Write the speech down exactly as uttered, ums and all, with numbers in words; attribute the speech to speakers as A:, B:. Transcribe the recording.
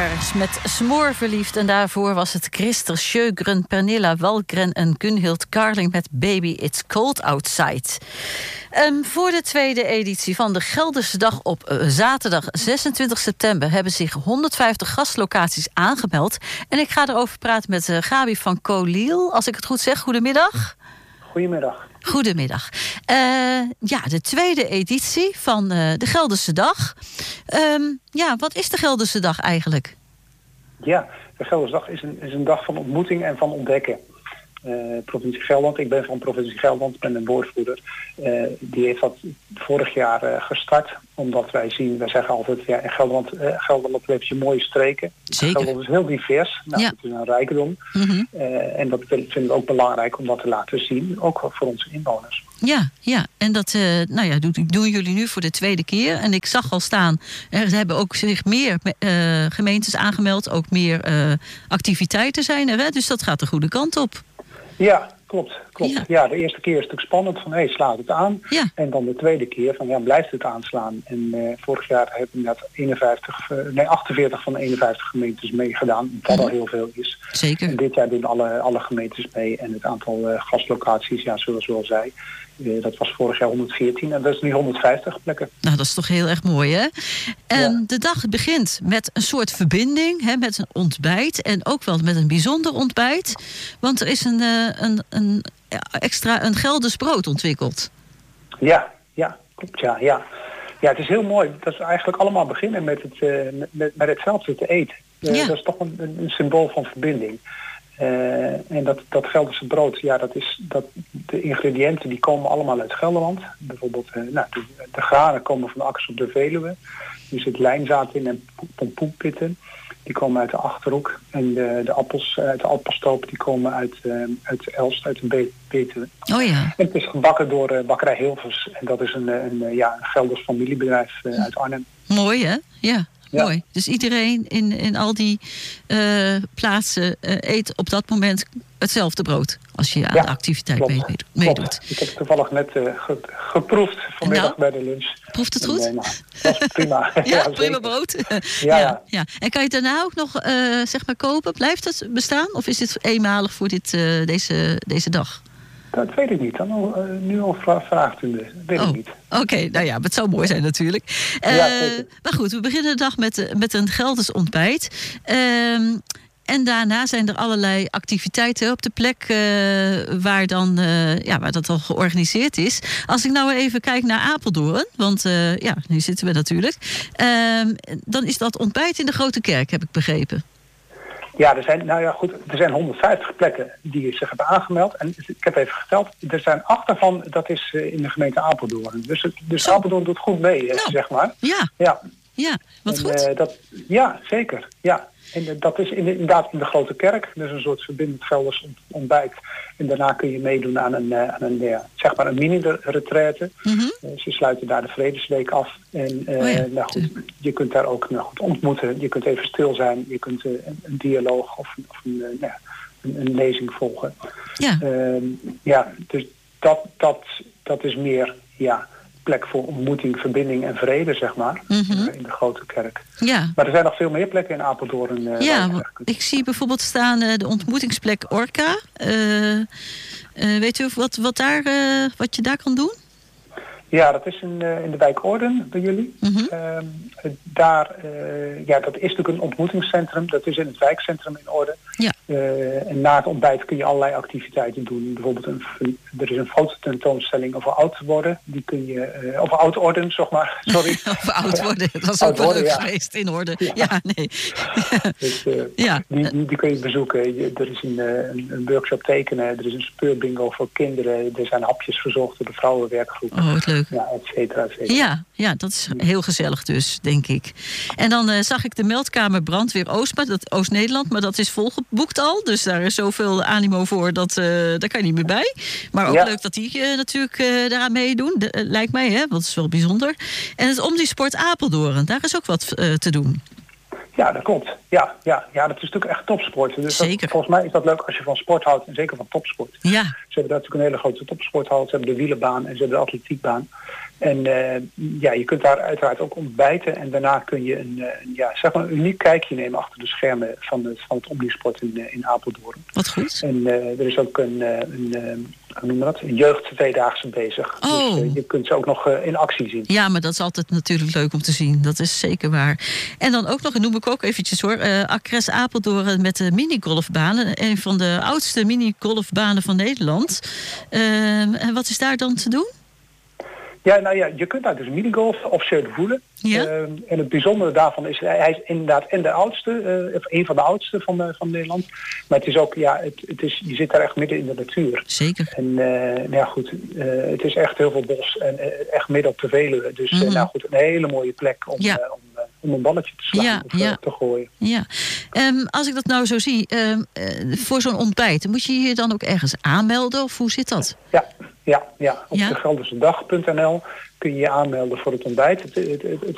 A: Stars met Smoor verliefd. En daarvoor was het Christer Sjögren, Pernilla Wahlgren en Gunhild Carling met Baby It's Cold Outside. Um, voor de tweede editie van de Gelderse Dag op uh, zaterdag zesentwintig september... hebben zich honderdvijftig gastlocaties aangemeld. En ik ga erover praten met uh, Gabi van Coliel. Als ik het goed zeg, goedemiddag.
B: Goedemiddag.
A: Goedemiddag. Uh, ja, de tweede editie van uh, de Gelderse Dag. Um, ja, wat is de Gelderse Dag eigenlijk?
B: Ja, de Gelderse Dag is een, is een dag van ontmoeting en van ontdekken. Uh, provincie Gelderland, ik ben van provincie Gelderland, ik ben een woordvoerder. Uh, die heeft dat vorig jaar uh, gestart, omdat wij zien, wij zeggen altijd, ja, in Gelderland, uh, Gelderland heeft je mooie streken.
A: Zeker.
B: Gelderland is heel divers, nou,
A: ja.
B: Het is een rijkdom. Mm-hmm. Uh, en dat vinden we ook belangrijk om dat te laten zien, ook voor onze inwoners.
A: Ja, ja, en dat uh, nou ja, doen, doen jullie nu voor de tweede keer. En ik zag al staan, er hebben ook zich meer uh, gemeentes aangemeld, ook meer uh, activiteiten zijn er, hè? Dus dat gaat de goede kant op.
B: Ja, klopt. klopt.
A: Ja.
B: ja, de eerste keer is het natuurlijk spannend van hé, hey, slaat het aan.
A: Ja.
B: En dan de tweede keer van ja, blijft het aanslaan. En uh, vorig jaar hebben we eenenvijftig, uh, nee, achtenveertig van de eenenvijftig gemeentes meegedaan. Wat al heel veel is.
A: Zeker.
B: En dit jaar doen alle, alle gemeentes mee. En het aantal uh, gastlocaties, ja, zoals we al zei, uh, dat was vorig jaar honderdveertien en dat is nu honderdvijftig plekken.
A: Nou, dat is toch heel erg mooi, hè? En
B: ja.
A: De dag begint met een soort verbinding, hè, met een ontbijt. En ook wel met een bijzonder ontbijt. Want er is een, uh, een, een extra een Gelders brood ontwikkeld.
B: Ja, ja, klopt, ja, ja. Ja, het is heel mooi. Dat is eigenlijk allemaal beginnen met, het, uh, met, met hetzelfde te eten. Uh,
A: ja.
B: Dat is toch een, een symbool van verbinding. Uh, en dat, dat Gelderse brood, ja, dat is dat de ingrediënten die komen allemaal uit Gelderland. Bijvoorbeeld, uh, nou, de, de granen komen van de akkers op de Veluwe. Er zit lijnzaad in en pompoenpitten. Die komen uit de Achterhoek. En de, de appels uit de appelstoop die komen uit, uh, uit Elst, uit de Betuwe.
A: Oh ja.
B: En het is gebakken door uh, bakkerij Hilvers. En dat is een, een, een, ja, een Gelders familiebedrijf uh, uit Arnhem.
A: Mooi, hè? Ja. Ja. Mooi. Dus iedereen in, in al die uh, plaatsen uh, eet op dat moment hetzelfde brood. Als je aan ja, de activiteit
B: klopt,
A: meedoet. meedoet.
B: Ik heb toevallig net uh, ge, geproefd vanmiddag nou, bij de lunch.
A: Proeft het goed?
B: En, uh, nou, dat was prima.
A: ja,
B: ja,
A: prima brood.
B: ja,
A: ja, ja. En kan je het daarna ook nog uh, zeg maar kopen? Blijft het bestaan? Of is dit eenmalig voor dit, uh, deze, deze dag?
B: Dat weet ik niet. Dan uh, nu al vraagt u me. Dat weet
A: oh,
B: ik niet.
A: Oké, okay, nou ja, het zou mooi zijn natuurlijk. Uh, ja, maar goed, we beginnen de dag met, met een Gelders ontbijt. Uh, en daarna zijn er allerlei activiteiten op de plek uh, waar, dan, uh, ja, waar dat al georganiseerd is. Als ik nou even kijk naar Apeldoorn, want uh, ja, nu zitten we natuurlijk. Uh, dan is dat ontbijt in de Grote Kerk, heb ik begrepen.
B: Ja, er zijn, nou ja, goed, er zijn honderdvijftig plekken die zich hebben aangemeld. En ik heb even geteld, er zijn acht daarvan, dat is in de gemeente Apeldoorn. Dus, dus Apeldoorn doet goed mee, nou, zeg maar.
A: Ja,
B: ja.
A: ja wat
B: en,
A: goed.
B: Uh, dat, ja, zeker. Ja. En uh, dat is inderdaad in de Grote Kerk. Dus een soort verbindend Gelders ontbijt. En daarna kun je meedoen aan een, uh, aan een, uh, zeg maar een mini-retraite. Mm-hmm. Uh, ze sluiten daar de Vredesweek af. En uh, oh ja. nou goed, je kunt daar ook nou goed, ontmoeten. Je kunt even stil zijn. Je kunt uh, een, een dialoog of, of een, uh, nou, een, een lezing volgen.
A: Ja,
B: uh, ja dus dat, dat, dat is meer... ja. plek voor ontmoeting, verbinding en vrede, zeg maar. Mm-hmm. In de Grote Kerk.
A: Ja.
B: Maar er zijn nog veel meer plekken in Apeldoorn. Uh,
A: ja, ik zie bijvoorbeeld staan uh, de ontmoetingsplek Orca. Uh, uh, weet u wat, wat, daar, uh, wat je daar kan doen?
B: Ja, dat is in, uh, in de wijk Orden bij jullie. Mm-hmm. Uh, daar, uh, ja, dat is natuurlijk een ontmoetingscentrum. Dat is in het wijkcentrum in Orden.
A: Ja.
B: Uh, en na het ontbijt kun je allerlei activiteiten doen. Bijvoorbeeld een, er is een fototentoonstelling over oud worden. Die kun je, uh, over oud worden, zeg maar. Sorry.
A: over oud worden. Dat was ook wel leuk ja. geweest in Orden. Ja, ja nee.
B: dus, uh,
A: ja.
B: die, die, die kun je bezoeken. Je, er is een, een, een workshop tekenen. Er is een speurbingo voor kinderen. Er zijn hapjes verzorgd door de vrouwenwerkgroep.
A: Oh, wat leuk.
B: Ja, et cetera, et cetera.
A: Ja, ja, dat is heel gezellig dus, denk ik. En dan uh, zag ik de meldkamer Brandweer Oost, maar dat Oost-Nederland, maar dat is volgeboekt al. Dus daar is zoveel animo voor, dat uh, daar kan je niet meer bij. Maar ook ja. leuk dat die uh, natuurlijk uh, daaraan meedoen, de, uh, lijkt mij, hè, want dat is wel bijzonder. En het Omnisport Apeldoorn, daar is ook wat uh, te doen.
B: Ja, dat klopt. Ja, ja, ja, dat is natuurlijk echt topsport. Dus
A: zeker.
B: Dat, volgens mij is dat leuk als je van sport houdt en zeker van topsport.
A: Ja.
B: Ze hebben daar natuurlijk een hele grote topsporthal. Ze hebben de wielenbaan en ze hebben de atletiekbaan. En uh, ja, je kunt daar uiteraard ook ontbijten en daarna kun je een, een, ja, zeg maar een uniek kijkje nemen achter de schermen van het, van het omnisport in, in Apeldoorn.
A: Wat goed.
B: En uh, er is ook een, een, een hoe noem je dat? Een jeugd-tweedaagse bezig.
A: Oh.
B: Dus uh, je kunt ze ook nog uh, in actie zien.
A: Ja, maar dat is altijd natuurlijk leuk om te zien. Dat is zeker waar. En dan ook nog, noem ik ook eventjes hoor, uh, Acres Apeldoorn met de minigolfbanen. Een van de oudste minigolfbanen van Nederland. Uh, en wat is daar dan te doen?
B: Ja, nou ja, je kunt daar dus minigolfen of surfen voelen.
A: Ja?
B: Uh, en het bijzondere daarvan is, hij is inderdaad en de oudste, uh, of een van de oudste van, uh, van Nederland. Maar het is ook, ja, het, het is, je zit daar echt midden in de natuur.
A: Zeker.
B: En uh, nou ja, goed, uh, het is echt heel veel bos en uh, echt midden op de Veluwe. Dus mm-hmm. uh, nou goed, een hele mooie plek om, ja. uh, om, uh, om een balletje te slaan
A: ja,
B: of uh,
A: ja.
B: te gooien.
A: Ja. Um, als ik dat nou zo zie, um, uh, voor zo'n ontbijt, moet je je dan ook ergens aanmelden of hoe zit dat?
B: Ja, ja, ja. Op
A: ja?
B: de gelderse dag punt n l kun je je aanmelden voor het ontbijt. Het, het, het, het